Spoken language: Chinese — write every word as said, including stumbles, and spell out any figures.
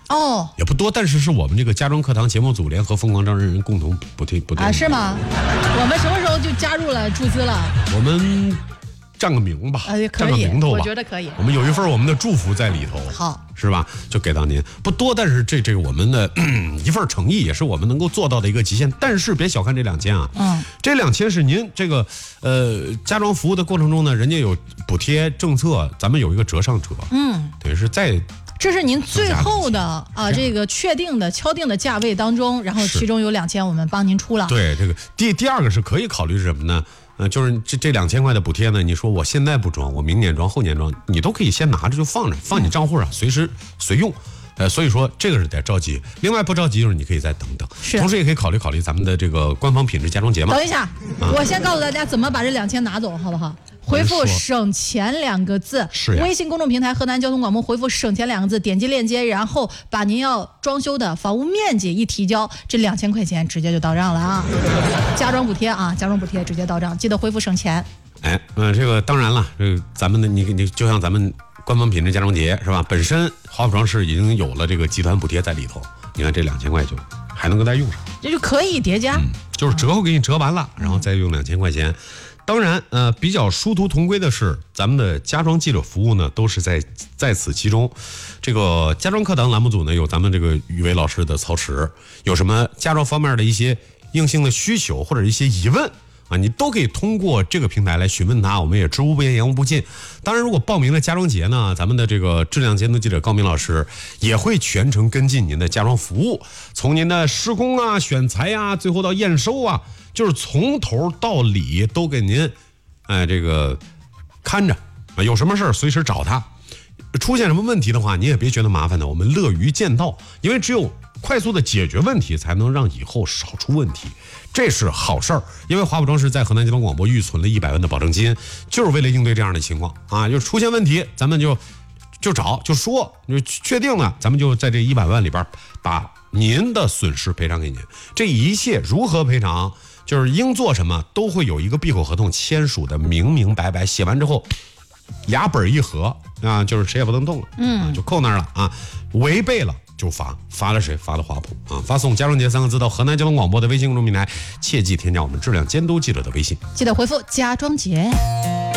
哦， 也不多，但是是我们这个家装课堂节目组联合疯狂招人人共同补贴补贴啊，是吗？我们什么时候就加入了注资了？ 我们占个名吧， 呃，可以， 占个名头吧， 我觉得可以。 我们有一份我们的祝福在里头， 好， 是吧？就给到您，不多，但是这这个我们的一份诚意，也是我们能够做到的一个极限。但是别小看这两千啊， 嗯， 这两千是您这个呃家装服务的过程中呢，人家有补贴政策，咱们有一个折上折， 嗯， 等于是在。 这是您最后的啊，这个确定的敲定的价位当中，然后其中有两千我们帮您出了。 对，这个第第二个是可以考虑是什么呢？呃，就是这这两千块的补贴呢，你说我现在不装，我明年装，后年装，你都可以先拿着就放着，放你账户上，随时随用。呃，所以说这个是得着急。另外不着急就是你可以再等等，同时也可以考虑考虑咱们的这个官方品质家装节嘛。 等一下，啊、我先告诉大家怎么把这两千拿走，好不好？回复省钱两个字， 是微信公众平台河南交通广播回复省钱两个字，点击链接，然后把您要装修的房屋面积一提交，这两千块钱直接就到账了啊！家装补贴啊，家装补贴直接到账，记得回复省钱。 哎，呃，这个当然了，这个咱们的你你就像咱们官方品质家装节是吧？本身华普装饰已经有了这个集团补贴在里头，你看这两千块就还能够再用上， 这就可以叠加， 嗯、就是折后给你折完了，然后再用两千块钱。当然，呃，比较殊途同归的是，咱们的家装记者服务呢，都是在在此其中。这个家装课堂栏目组呢，有咱们这个于伟老师的操持，有什么家装方面的一些硬性的需求或者一些疑问啊，你都可以通过这个平台来询问他，我们也知无不言，言无不尽。当然，如果报名了家装节呢，咱们的这个质量监督记者高明老师也会全程跟进您的家装服务，从您的施工啊、选材啊，最后到验收啊。就是从头到里都给您，哎，这个看着啊，有什么事儿随时找他。出现什么问题的话，你也别觉得麻烦的，我们乐于见到，因为只有快速的解决问题，才能让以后少出问题，这是好事儿。因为华普装饰在河南交通广播预存了一百万的保证金，就是为了应对这样的情况啊，就出现问题，咱们就就找就说，就确定了，咱们就在这一百万里边把您的损失赔偿给您。这一切如何赔偿？就是应做什么都会有一个闭口合同签署的明明白白，写完之后俩本一合啊，就是谁也不能动了，嗯、啊，就扣那儿了啊，违背了就罚，罚了谁？罚了华普啊！发送家装节三个字到河南交通广播的微信公众平台，切记添加我们质量监督记者的微信， 记得回复家装节。